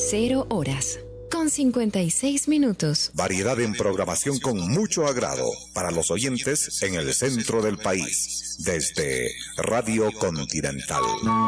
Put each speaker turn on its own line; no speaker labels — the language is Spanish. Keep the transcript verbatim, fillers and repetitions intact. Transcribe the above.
Cero horas, con cincuenta y seis minutos.
Variedad en programación con mucho agrado para los oyentes en el centro del país, desde Radio Continental.